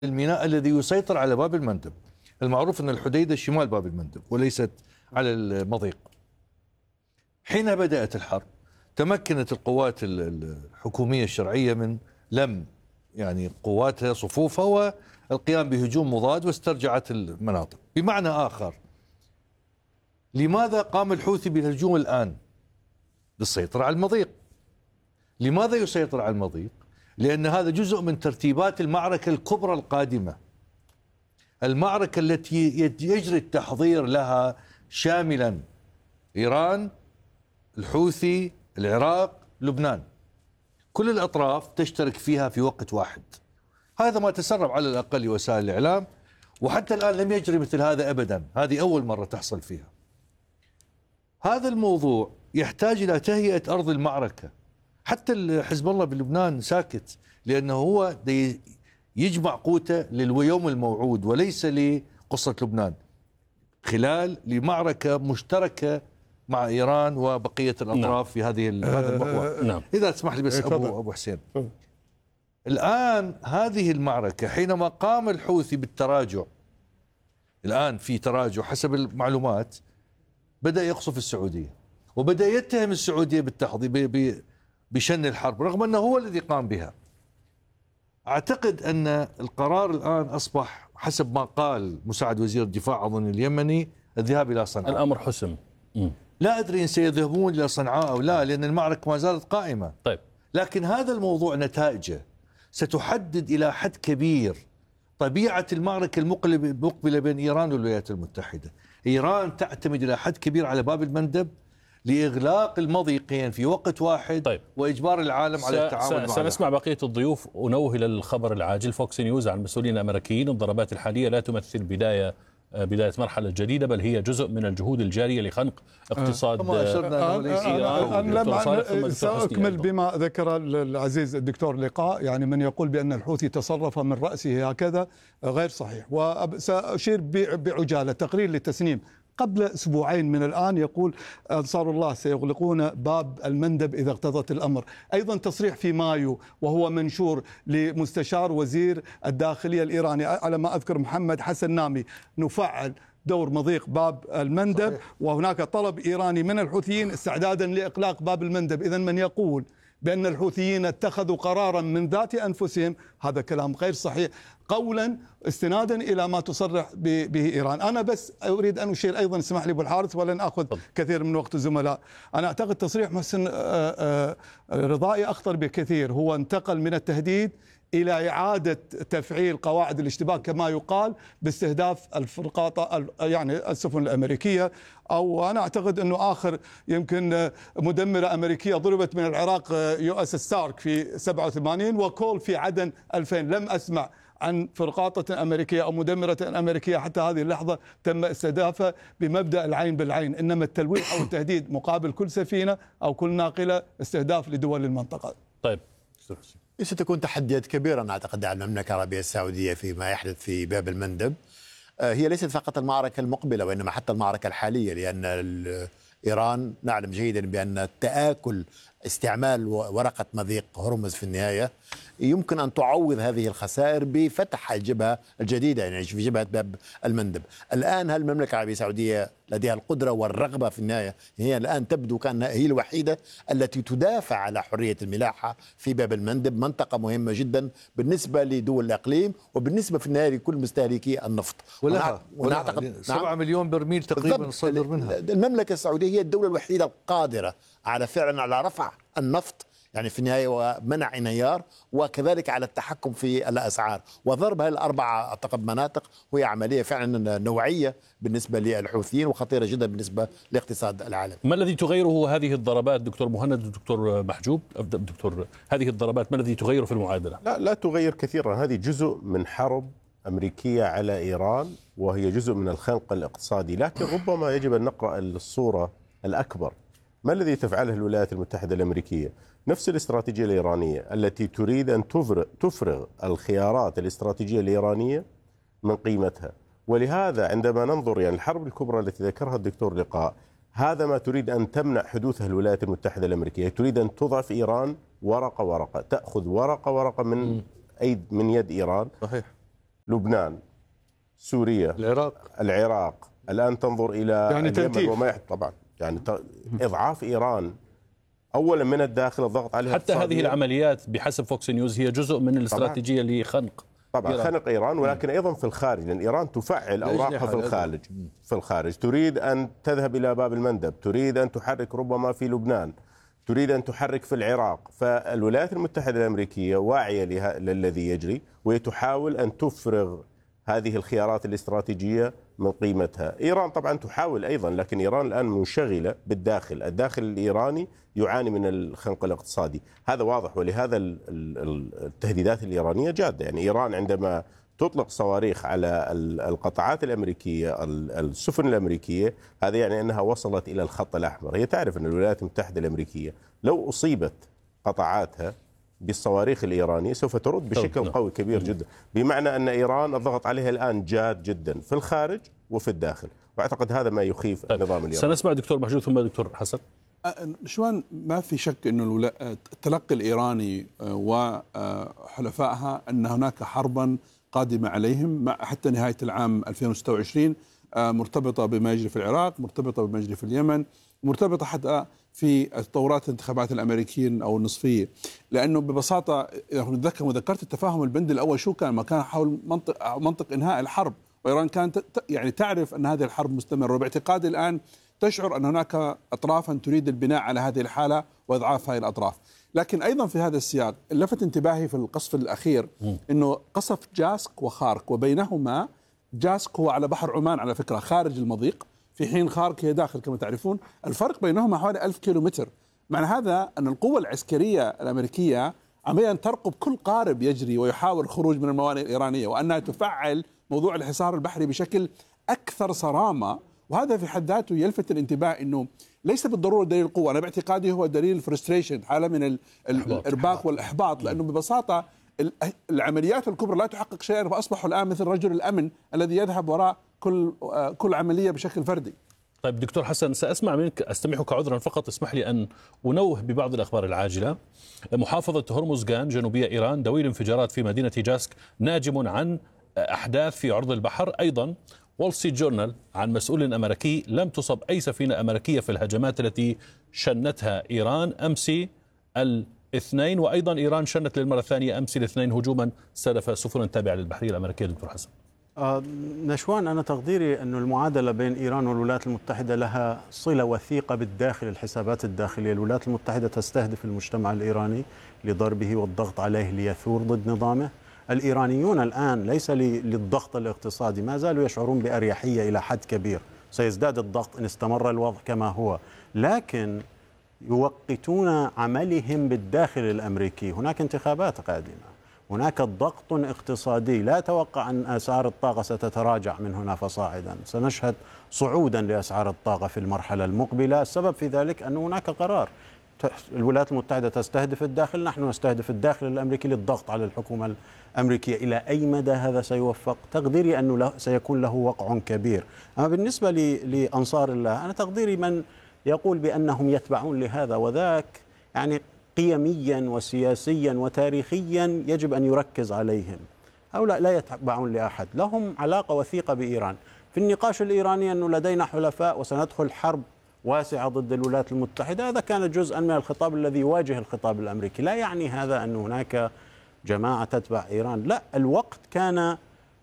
الميناء الذي يسيطر على باب المندب. المعروف أن الحديدة شمال باب المندب وليست على المضيق. حين بدأت الحرب تمكنت القوات الحكومية الشرعية من لم قواتها صفوفها والقيام بهجوم مضاد واسترجعت المناطق. بمعنى آخر، لماذا قام الحوثي بالهجوم الآن؟ للسيطرة على المضيق. لماذا يسيطر على المضيق؟ لأن هذا جزء من ترتيبات المعركة الكبرى القادمة، المعركة التي يجري التحضير لها شاملا إيران، الحوثي، العراق، لبنان، كل الأطراف تشترك فيها في وقت واحد. هذا ما تسرب على الأقل وسائل الإعلام، وحتى الآن لم يجري مثل هذا أبدا، هذه أول مرة تحصل فيها. هذا الموضوع يحتاج إلى تهيئة أرض المعركة. حتى حزب الله بلبنان ساكت، لأنه هو يجمع قوته لليوم الموعود وليس لقصة لبنان، خلال لمعركة مشتركة مع إيران وبقية الأطراف في هذا المحور. إذا تسمح لي بس أبو حسين، الآن هذه المعركة حينما قام الحوثي بالتراجع، الآن في تراجع حسب المعلومات، بدأ يقصف السعودية وبدأ يتهم السعودية بالتحضير بشن الحرب رغم أنه هو الذي قام بها. أعتقد أن القرار الآن أصبح حسب ما قال مساعد وزير الدفاع أظن اليمني الذهاب إلى صنعاء. الأمر حسم. لا أدري إن سيذهبون إلى صنعاء أو لا، لأن المعركة ما زالت قائمة. طيب. لكن هذا الموضوع نتائجه ستحدد إلى حد كبير طبيعة المعركة المقبلة بين إيران والولايات المتحدة. إيران تعتمد إلى حد كبير على باب المندب لإغلاق المضيقين في وقت واحد. طيب. وإجبار العالم على التعامل معها. سنسمع بقية الضيوف. أنوه إلى الخبر العاجل. فوكس نيوز عن مسؤولين أمريكيين: الضربات الحالية لا تمثل بداية مرحلة جديدة، بل هي جزء من الجهود الجارية لخنق اقتصاد إيران. سأكمل بما ذكر العزيز الدكتور لقاء، يعني من يقول بأن الحوثي تصرف من رأسه هكذا غير صحيح. وسأشير بعجالة تقرير للتسنيم قبل أسبوعين من الآن يقول أنصار الله سيغلقون باب المندب إذا اقتضت الأمر. أيضا تصريح في مايو وهو منشور لمستشار وزير الداخلية الإيراني على ما أذكر محمد حسن نامي: نفعل دور مضيق باب المندب. صحيح. وهناك طلب إيراني من الحوثيين استعدادا لإغلاق باب المندب. إذن من يقول بأن الحوثيين اتخذوا قرارا من ذات أنفسهم هذا كلام غير صحيح، قولا استنادا إلى ما تصرح به إيران. أنا بس أريد أن أشير أيضا، اسمح لي أبو الحارث ولن أخذ كثير من وقت الزملاء. أنا أعتقد تصريح محسن رضائي أخطر بكثير. هو انتقل من التهديد إلى إعادة تفعيل قواعد الاشتباك كما يقال باستهداف الفرقاط السفن الأمريكية. أو أنا أعتقد أنه آخر يمكن مدمرة أمريكية ضربت من العراق US ستارك في 87 وكول في عدن 2000. لم أسمع عن فرقاطة أمريكية أو مدمرة أمريكية حتى هذه اللحظة تم استهدافها بمبدأ العين بالعين، إنما التلويح أو التهديد مقابل كل سفينة أو كل ناقلة استهداف لدول المنطقة. طيب، ستكون تحديات كبيرة أعتقد على المملكة العربية السعودية فيما يحدث في باب المندب. هي ليست فقط المعركة المقبلة وإنما حتى المعركة الحالية، لأن إيران نعلم جيدا بأن تآكل استعمال ورقة مضيق هرمز في النهاية يمكن أن تعوض هذه الخسائر بفتح الجبهة الجديدة، يعني في جبهة باب المندب. الآن هل المملكة العربية السعودية لديها القدرة والرغبة في النهاية؟ هي الآن تبدو كأنها هي الوحيدة التي تدافع على حرية الملاحة في باب المندب، منطقة مهمة جدا بالنسبة لدول الإقليم وبالنسبة في النهاية لكل مستهلكي النفط. ونعتقد 7 مليون برميل تقريبا صدر منها. المملكة السعودية هي الدولة الوحيدة القادرة على فعلا على رفع النفط يعني في النهاية ومنع انهيار، وكذلك على التحكم في الأسعار وضرب هالأربعة أعتقد مناطق. وهي عملية فعلا نوعية بالنسبة للحوثيين وخطيرة جدا بالنسبة لاقتصاد العالم. ما الذي تغيره هذه الضربات دكتور مهند ودكتور محجوب؟ دكتور، هذه الضربات ما الذي تغيره في المعادلة؟ لا تغير كثيرا. هذه جزء من حرب أمريكية على إيران وهي جزء من الخنق الاقتصادي، لكن ربما يجب أن نقرأ الصورة الأكبر. ما الذي تفعله الولايات المتحدة الأمريكية؟ نفس الاستراتيجية الإيرانية التي تريد أن تفرغ الخيارات الاستراتيجية الإيرانية من قيمتها. ولهذا عندما ننظر الحرب الكبرى التي ذكرها الدكتور لقاء، هذا ما تريد أن تمنع حدوثها الولايات المتحدة الأمريكية. تريد أن تضعف إيران ورقة ورقة، تأخذ ورقة ورقة من يد إيران. صحيح. لبنان، سوريا، العراق، الآن تنظر إلى يعني اليمن وما يحدث. طبعا يعني إضعاف إيران أولا من الداخل، الضغط عليها حتى هذه العمليات بحسب فوكس نيوز هي جزء من الاستراتيجية لخنق طبعا خنق إيران، ولكن أيضا في الخارج، لأن إيران تفعل أوراقها في الخارج تريد أن تذهب إلى باب المندب، تريد أن تحرك ربما في لبنان، تريد أن تحرك في العراق. فالولايات المتحدة الأمريكية واعية للذي يجري، وتحاول أن تفرغ هذه الخيارات الاستراتيجية من قيمتها. إيران طبعا تحاول أيضا، لكن إيران الآن منشغلة بالداخل، الداخل الإيراني يعاني من الخنق الاقتصادي، هذا واضح. ولهذا التهديدات الإيرانية جادة. يعني إيران عندما تطلق صواريخ على القطاعات الأمريكية، السفن الأمريكية، هذا يعني أنها وصلت إلى الخط الأحمر. هي تعرف أن الولايات المتحدة الأمريكية لو أصيبت قطاعاتها بالصواريخ الإيرانية سوف ترد بشكل قوي كبير جدا، بمعنى أن إيران الضغط عليها الآن جاد جدا في الخارج وفي الداخل، وأعتقد هذا ما يخيف النظام الإيراني. سنسمع دكتور محجوب ثم دكتور حسن. شوان، ما في شك أنه التلقي الإيراني وحلفائها أن هناك حربا قادمة عليهم حتى نهاية العام 2026، مرتبطة بما يجري في العراق، مرتبطة بما يجري في اليمن، مرتبطة حتى في تطورات الانتخابات الأمريكيين أو النصفية. لأنه ببساطة إذا نتذكر وذكرت التفاهم البند الأول شو كان، ما كان حول منطق إنهاء الحرب، وإيران كانت يعني تعرف أن هذه الحرب مستمرة، وباعتقادي الآن تشعر أن هناك أطرافا تريد البناء على هذه الحالة وإضعاف هذه الأطراف. لكن أيضا في هذا السياق لفت انتباهي في القصف الأخير أنه قصف جاسك وخارك، وبينهما جاسك هو على بحر عمان على فكرة خارج المضيق، في حين خارك هي داخل كما تعرفون. الفرق بينهما حوالي 1000 كيلومتر. معنى هذا أن القوة العسكرية الأمريكية عمليا ترقب كل قارب يجري ويحاول الخروج من الموانئ الإيرانية، وأنها تفعل موضوع الحصار البحري بشكل أكثر صرامة. وهذا في حد ذاته يلفت الانتباه، أنه ليس بالضرورة دليل القوة، أنا باعتقادي هو دليل الفرستريشن، حالة من الإرباك والإحباط، لأنه ببساطة العمليات الكبرى لا تحقق شيئا، فأصبحوا الآن مثل رجل الأمن الذي يذهب وراء كل عملية بشكل فردي. طيب دكتور حسن، سأسمع منك، أستمعك عذرا فقط اسمح لي أن أنوه ببعض الأخبار العاجلة. محافظة هرمزغان جنوبية إيران، دويل انفجارات في مدينة جاسك ناجم عن أحداث في عرض البحر. أيضا وول ستريت جورنال عن مسؤول أمريكي، لم تصب أي سفينة أمريكية في الهجمات التي شنتها إيران أمس الاثنين. وأيضا إيران شنت للمرة الثانية أمس الاثنين هجوما استهدف سفنا تابعة للبحرية الأمريكية. دكتور حسن. نشوان، أنا تقديري أن المعادلة بين إيران والولايات المتحدة لها صلة وثيقة بالداخل، الحسابات الداخلية. الولايات المتحدة تستهدف المجتمع الإيراني لضربه والضغط عليه ليثور ضد نظامه. الإيرانيون الآن ليس للضغط الاقتصادي، ما زالوا يشعرون بأريحية إلى حد كبير، سيزداد الضغط إن استمر الوضع كما هو، لكن يوقتون عملهم بالداخل الأمريكي. هناك انتخابات قادمة، هناك ضغط اقتصادي، لا أتوقع أن أسعار الطاقة ستتراجع من هنا فصاعدا، سنشهد صعودا لأسعار الطاقة في المرحلة المقبلة. السبب في ذلك أن هناك قرار، الولايات المتحدة تستهدف الداخل، نحن نستهدف الداخل الأمريكي للضغط على الحكومة الأمريكية. إلى أي مدى هذا سيوفق؟ تقديري أنه سيكون له وقع كبير. أما بالنسبة لأنصار الله، أنا تقديري من يقول بأنهم يتبعون لهذا وذاك، يعني قيميا وسياسيا وتاريخيا يجب أن يركز عليهم. هؤلاء لا يتبعون لأحد، لهم علاقة وثيقة بإيران. في النقاش الإيراني أنه لدينا حلفاء وسندخل حرب واسعة ضد الولايات المتحدة، هذا كان جزءا من الخطاب الذي يواجه الخطاب الأمريكي. لا يعني هذا أن هناك جماعة تتبع إيران، لا، الوقت كان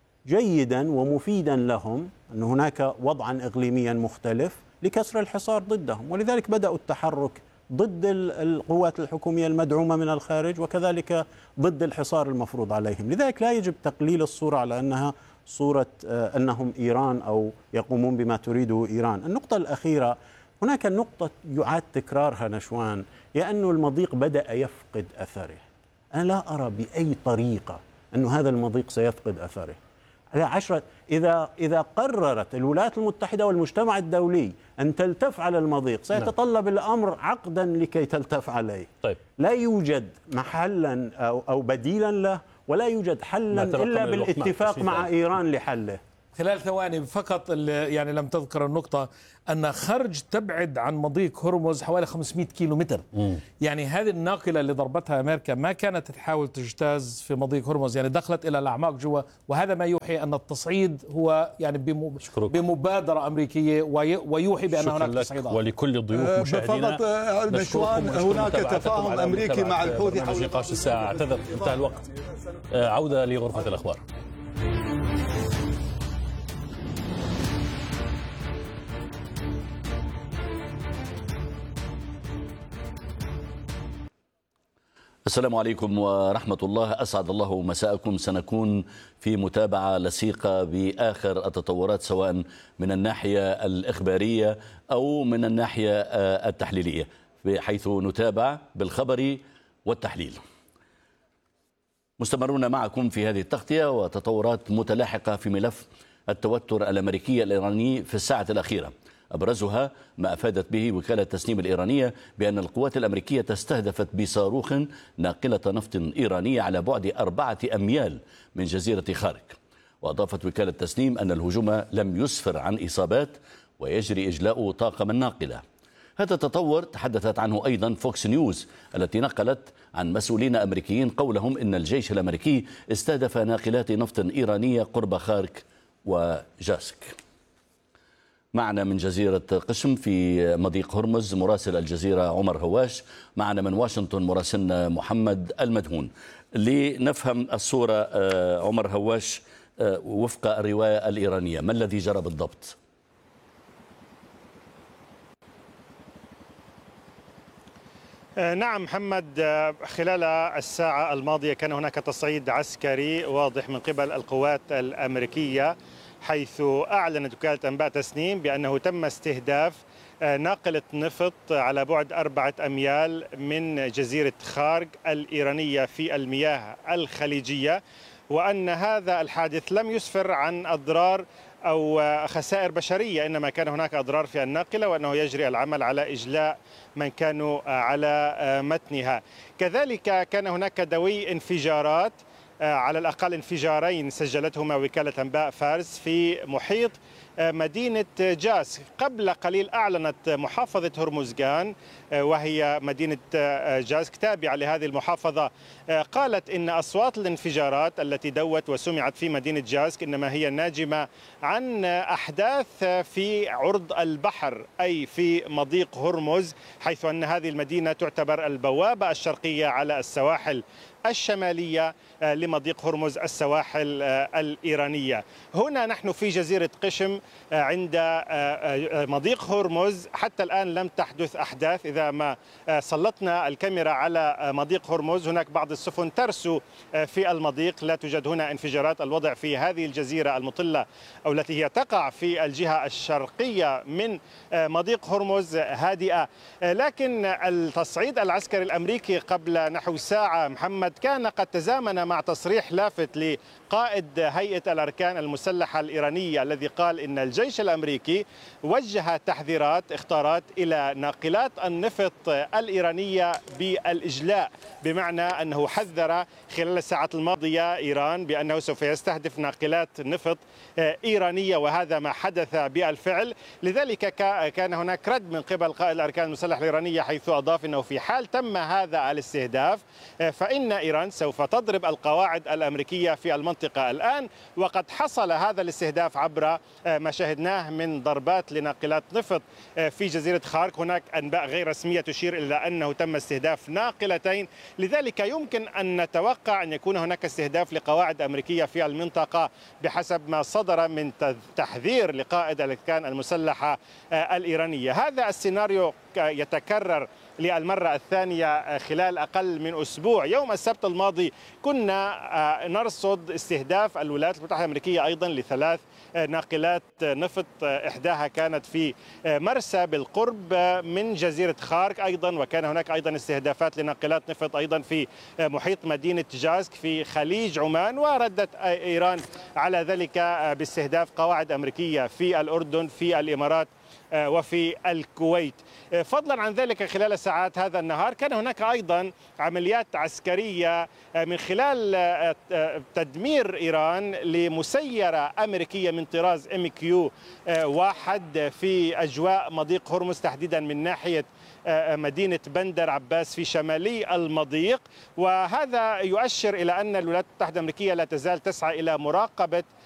جيدا ومفيدا لهم أن هناك وضعا إقليميا مختلف لكسر الحصار ضدهم، ولذلك بدأوا التحرك ضد القوات الحكومية المدعومة من الخارج، وكذلك ضد الحصار المفروض عليهم. لذلك لا يجب تقليل الصورة على أنها صورة أنهم إيران أو يقومون بما تريده إيران. النقطة الأخيرة، هناك نقطة يعاد تكرارها نشوان، هي أن المضيق بدأ يفقد أثره. أنا لا أرى بأي طريقة أن هذا المضيق سيفقد أثره. إذا قررت الولايات المتحدة والمجتمع الدولي أن تلتف على المضيق، سيتطلب الأمر عقدا لكي تلتف عليه. طيب. لا يوجد محلا أو بديلا له، ولا يوجد حلا إلا بالاتفاق مع إيران لحله. خلال ثواني فقط، يعني لم تذكر النقطة أن خرج تبعد عن مضيق هرمز حوالي 500 كيلو متر. يعني هذه الناقلة اللي ضربتها أمريكا ما كانت تحاول تجتاز في مضيق هرمز، يعني دخلت إلى الأعماق جوا، وهذا ما يوحي أن التصعيد هو يعني بمبادرة أمريكية، ويوحي بأن هناك تصعيد. ولكل الضيوف مشاهدينا فقط نشوان، هناك تفاهم أمريكي مع الحوثي حول نقاش الساعة. اعتذر، انتهى الوقت. عودة لغرفة الأخبار. السلام عليكم ورحمة الله، أسعد الله مساءكم. سنكون في متابعة لصيقة بآخر التطورات، سواء من الناحية الإخبارية أو من الناحية التحليلية، بحيث نتابع بالخبر والتحليل. مستمرون معكم في هذه التغطية وتطورات متلاحقة في ملف التوتر الأمريكي الإيراني في الساعة الأخيرة، أبرزها ما أفادت به وكالة تسنيم الإيرانية بأن القوات الأمريكية استهدفت بصاروخ ناقلة نفط إيرانية على بعد 4 أميال من جزيرة خارك. وأضافت وكالة تسنيم أن الهجوم لم يسفر عن إصابات ويجري إجلاء طاقم الناقلة. هذا التطور تحدثت عنه أيضا فوكس نيوز التي نقلت عن مسؤولين أمريكيين قولهم إن الجيش الأمريكي استهدف ناقلات نفط إيرانية قرب خارك وجاسك. معنا من جزيرة قشم في مضيق هرمز مراسل الجزيرة عمر هواش، معنا من واشنطن مراسلنا محمد المدهون. لنفهم الصورة عمر هواش وفق الرواية الإيرانية، ما الذي جرى بالضبط؟ نعم محمد، خلال الساعة الماضية كان هناك تصعيد عسكري واضح من قبل القوات الأمريكية، حيث أعلنت وكالة أنباء تسنيم بأنه تم استهداف ناقلة نفط على بعد 4 أميال من جزيرة خارج الإيرانية في المياه الخليجية، وأن هذا الحادث لم يسفر عن أضرار أو خسائر بشرية، إنما كان هناك أضرار في الناقلة، وأنه يجري العمل على إجلاء من كانوا على متنها. كذلك كان هناك دوي انفجارات، على الأقل انفجارين سجلتهما وكالة أنباء فارس في محيط مدينة جاسك. قبل قليل أعلنت محافظة هرمزغان، وهي مدينة جاسك تابعة لهذه المحافظة، قالت إن أصوات الانفجارات التي دوت وسمعت في مدينة جاسك إنما هي ناجمة عن أحداث في عرض البحر، أي في مضيق هرمز، حيث أن هذه المدينة تعتبر البوابة الشرقية على السواحل الشمالية لمضيق هرمز السواحل الإيرانية. هنا نحن في جزيرة قشم عند مضيق هرمز، حتى الآن لم تحدث أحداث. إذا ما سلطنا الكاميرا على مضيق هرمز، هناك بعض السفن ترسو في المضيق، لا توجد هنا انفجارات. الوضع في هذه الجزيرة المطلة أو التي هي تقع في الجهة الشرقية من مضيق هرمز هادئة. لكن التصعيد العسكري الأمريكي قبل نحو ساعة محمد كان قد تزامن مع تصريح لافت لقائد هيئة الأركان المسلحة الإيرانية، الذي قال إن الجيش الأمريكي وجه تحذيرات اختارات إلى ناقلات النفط الإيرانية بالإجلاء، بمعنى أنه حذر خلال الساعات الماضية إيران بأنه سوف يستهدف ناقلات نفط إيرانية، وهذا ما حدث بالفعل. لذلك كان هناك رد من قبل قائد الأركان المسلحة الإيرانية، حيث أضاف أنه في حال تم هذا الاستهداف فإن إيران سوف تضرب القواعد الأمريكية في المنطقة الآن. وقد حصل هذا الاستهداف عبر ما شاهدناه من ضربات لناقلات نفط في جزيرة خارك. هناك أنباء غير رسمية تشير إلى أنه تم استهداف ناقلتين، لذلك يمكن أن نتوقع أن يكون هناك استهداف لقواعد أمريكية في المنطقة بحسب ما صدر من تحذير لقائد الأركان المسلحة الإيرانية. هذا السيناريو يتكرر للمرة الثانية خلال أقل من أسبوع. يوم السبت الماضي كنا نرصد استهداف الولايات المتحدة الأمريكية أيضا ل3 ناقلات نفط، إحداها كانت في مرسى بالقرب من جزيرة خارك أيضا، وكان هناك أيضا استهدافات لناقلات نفط أيضا في محيط مدينة جاسك في خليج عمان. وردت إيران على ذلك باستهداف قواعد أمريكية في الأردن، في الإمارات وفي الكويت. فضلا عن ذلك خلال ساعات هذا النهار كان هناك أيضا عمليات عسكرية من خلال تدمير إيران لمسيرة أمريكية من طراز MQ-1 في أجواء مضيق هرمز، تحديدا من ناحية مدينة بندر عباس في شمالي المضيق. وهذا يؤشر إلى أن الولايات المتحدة الأمريكية لا تزال تسعى إلى مراقبة